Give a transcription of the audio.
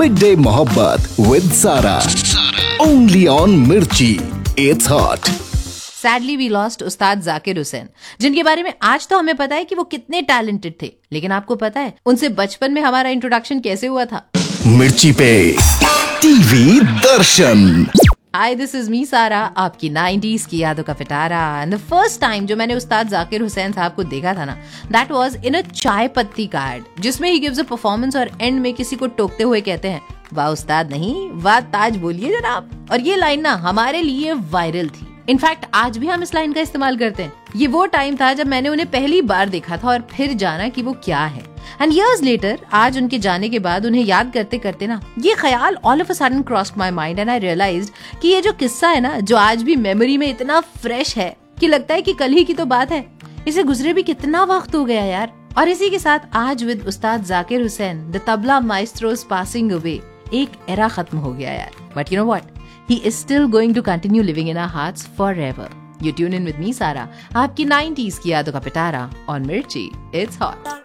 Weekday Mohabbat with Sara. Only on Mirchi. It's hot. Sadly we lost उस्ताद जाकिर हुसैन, जिनके बारे में आज तो हमें पता है कि वो कितने टैलेंटेड थे, लेकिन आपको पता है उनसे बचपन में हमारा इंट्रोडक्शन कैसे हुआ था? मिर्ची पे TV Darshan. Hi, this is me सारा, आपकी 90s की यादों का पिटारा। एंड द फर्स्ट टाइम जो मैंने उस्ताद जाकिर हुसैन साहब को देखा था ना, दैट वाज इन अ चाय पत्ती का एड, जिसमें ही गिव्स अ परफॉर्मेंस और एंड में किसी को टोकते हुए कहते हैं, वाह उस्ताद नहीं, वाह ताज बोलिए जनाब। और ये लाइन ना हमारे लिए वायरल थी। इनफैक्ट आज भी हम इस लाइन का इस्तेमाल करते हैं। ये वो टाइम था जब मैंने उन्हें पहली बार देखा था और फिर जाना कि वो क्या है। एंड इयर्स लेटर, आज उनके जाने के बाद उन्हें याद करते करते ना, ये ख्याल all of a sudden crossed my mind and I realised कि ये जो किस्सा है ना, जो आज भी मेमोरी में इतना फ्रेश है कि लगता है कि कल ही की तो बात है। इसे गुजरे भी कितना वक्त हो गया यार। और इसी के साथ आज with Ustad Zakir Hussain, the tabla maestros passing away, एक एरा खत्म हो गया यार। But you know what, he is still going to continue living in our hearts forever. You tune in with me, Sara, आपकी 90s की यादों का पिटारा on Mirchi. It's hot.